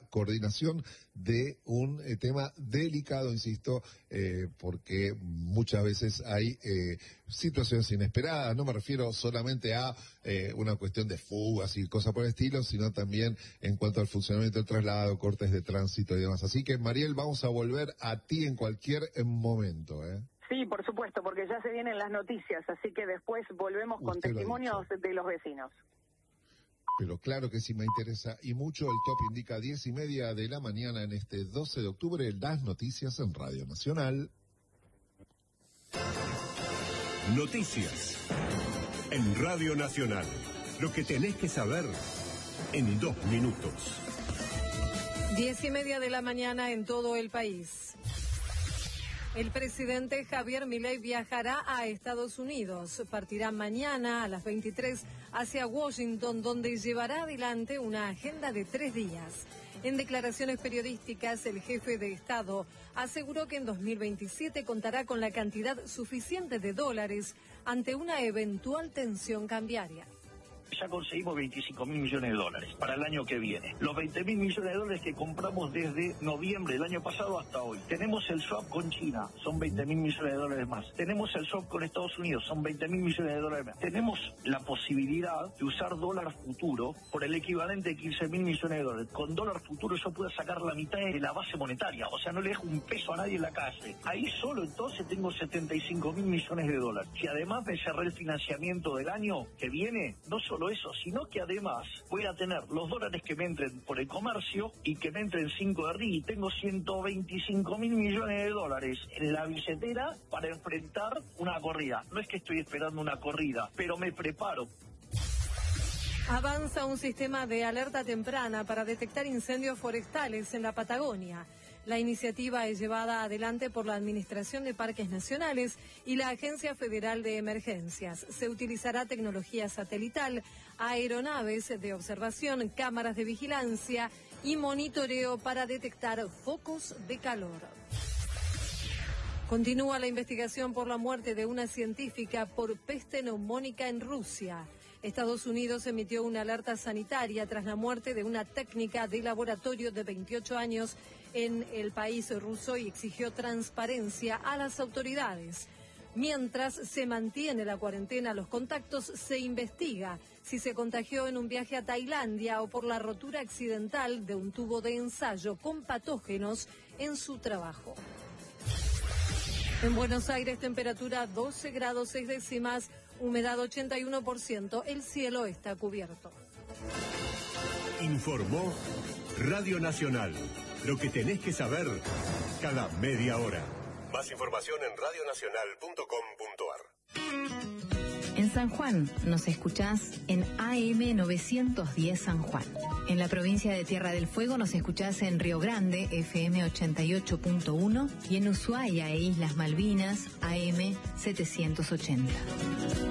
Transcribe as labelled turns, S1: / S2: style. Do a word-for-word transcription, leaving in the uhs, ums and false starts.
S1: coordinación de un eh, tema delicado, insisto, eh, porque muchas veces hay eh, situaciones inesperadas. No me refiero solamente a eh, una cuestión de fugas y cosas por el estilo, sino también en cuanto al funcionamiento del traslado, cortes de tránsito y demás. Así que, Mariel, vamos a volver a ti en cualquier momento, ¿eh?
S2: Sí, por supuesto, porque ya se vienen las noticias, así que después volvemos con
S1: Usted
S2: testimonios de los vecinos.
S1: Pero claro que sí me interesa y mucho. El top indica diez y media de la mañana en este doce de octubre, las noticias en Radio Nacional.
S3: Noticias en Radio Nacional. Lo que tenés que saber en dos minutos.
S4: Diez y media de la mañana en todo el país. El presidente Javier Milei viajará a Estados Unidos. Partirá mañana a las veintitrés hacia Washington, donde llevará adelante una agenda de tres días. En declaraciones periodísticas, el jefe de Estado aseguró que en dos mil veintisiete contará con la cantidad suficiente de dólares ante una eventual tensión cambiaria.
S5: Ya conseguimos veinticinco mil millones de dólares para el año que viene. Los veinte mil millones de dólares que compramos desde noviembre del año pasado hasta hoy. Tenemos el swap con China, son veinte mil millones de dólares más. Tenemos el swap con Estados Unidos, son veinte mil millones de dólares más. Tenemos la posibilidad de usar dólar futuro por el equivalente de quince mil millones de dólares. Con dólar futuro yo puedo sacar la mitad de la base monetaria, o sea, no le dejo un peso a nadie en la calle. Ahí solo entonces tengo setenta y cinco mil millones de dólares. Si además me cerré el financiamiento del año que viene, no solo eso, sino que además voy a tener los dólares que me entren por el comercio y que me entren cinco de R I, y tengo ciento veinticinco mil millones de dólares en la billetera para enfrentar una corrida. No es que estoy esperando una corrida, pero me preparo.
S4: Avanza un sistema de alerta temprana para detectar incendios forestales en la Patagonia. La iniciativa es llevada adelante por la Administración de Parques Nacionales y la Agencia Federal de Emergencias. Se utilizará tecnología satelital, aeronaves de observación, cámaras de vigilancia y monitoreo para detectar focos de calor. Continúa la investigación por la muerte de una científica por peste neumónica en Rusia. Estados Unidos emitió una alerta sanitaria tras la muerte de una técnica de laboratorio de veintiocho años en el país ruso y exigió transparencia a las autoridades. Mientras se mantiene la cuarentena a los contactos, se investiga si se contagió en un viaje a Tailandia o por la rotura accidental de un tubo de ensayo con patógenos en su trabajo. En Buenos Aires, temperatura doce grados seis décimas, humedad ochenta y uno por ciento, el cielo está cubierto.
S3: Informó Radio Nacional. Lo que tenés que saber cada media hora. Más información en radio nacional punto com punto ar.
S6: En San Juan nos escuchás en A M novecientos diez San Juan. En la provincia de Tierra del Fuego nos escuchás en Río Grande, F M ochenta y ocho punto uno, y en Ushuaia e Islas Malvinas, A M setecientos ochenta.